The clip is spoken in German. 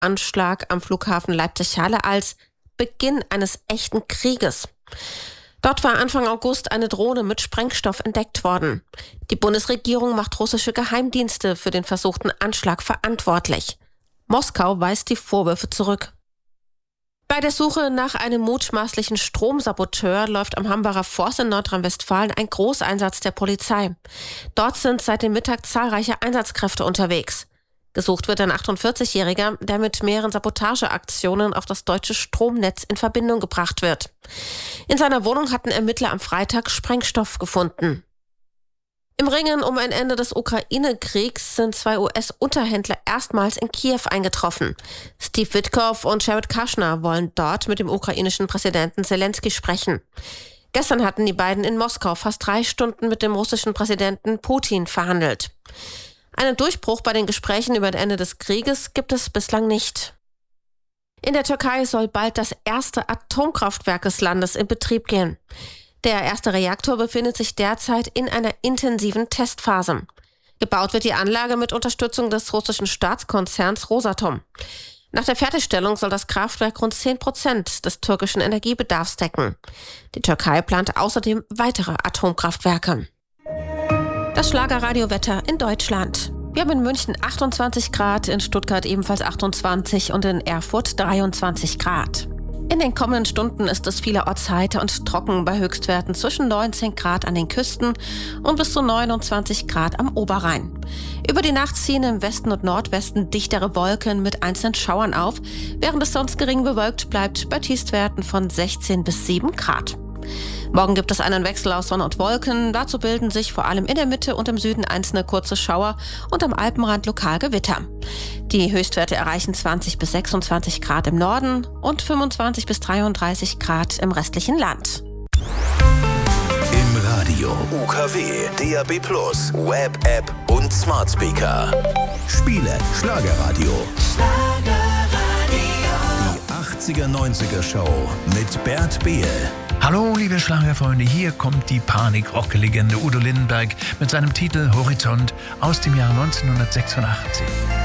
Terroranschlag am Flughafen Leipzig-Halle als Beginn eines echten Krieges. Dort war Anfang August eine Drohne mit Sprengstoff entdeckt worden. Die Bundesregierung macht russische Geheimdienste für den versuchten Anschlag verantwortlich. Moskau weist die Vorwürfe zurück. Bei der Suche nach einem mutmaßlichen Stromsaboteur läuft am Hambacher Forst in Nordrhein-Westfalen ein Großeinsatz der Polizei. Dort sind seit dem Mittag zahlreiche Einsatzkräfte unterwegs. Gesucht wird ein 48-Jähriger, der mit mehreren Sabotageaktionen auf das deutsche Stromnetz in Verbindung gebracht wird. In seiner Wohnung hatten Ermittler am Freitag Sprengstoff gefunden. Im Ringen um ein Ende des Ukraine-Kriegs sind 2 US-Unterhändler erstmals in Kiew eingetroffen. Steve Witkoff und Jared Kushner wollen dort mit dem ukrainischen Präsidenten Zelensky sprechen. Gestern hatten die beiden in Moskau fast 3 Stunden mit dem russischen Präsidenten Putin verhandelt. Einen Durchbruch bei den Gesprächen über das Ende des Krieges gibt es bislang nicht. In der Türkei soll bald das erste Atomkraftwerk des Landes in Betrieb gehen. Der erste Reaktor befindet sich derzeit in einer intensiven Testphase. Gebaut wird die Anlage mit Unterstützung des russischen Staatskonzerns Rosatom. Nach der Fertigstellung soll das Kraftwerk rund 10% des türkischen Energiebedarfs decken. Die Türkei plant außerdem weitere Atomkraftwerke. Das Schlagerradiowetter in Deutschland. Wir haben in München 28 Grad, in Stuttgart ebenfalls 28 und in Erfurt 23 Grad. In den kommenden Stunden ist es vielerorts heiter und trocken bei Höchstwerten zwischen 19 Grad an den Küsten und bis zu 29 Grad am Oberrhein. Über die Nacht ziehen im Westen und Nordwesten dichtere Wolken mit einzelnen Schauern auf, während es sonst gering bewölkt bleibt bei Tiefstwerten von 16 bis 7 Grad. Morgen gibt es einen Wechsel aus Sonne und Wolken. Dazu bilden sich vor allem in der Mitte und im Süden einzelne kurze Schauer und am Alpenrand lokal Gewitter. Die Höchstwerte erreichen 20 bis 26 Grad im Norden und 25 bis 33 Grad im restlichen Land. Im Radio UKW, DAB+, Web-App und Smart Speaker. Spiele Schlagerradio. Die 80er-90er Show mit Bert Behl. Hallo liebe Schlagerfreunde, hier kommt die Panik-Rock-Legende Udo Lindenberg mit seinem Titel Horizont aus dem Jahr 1986.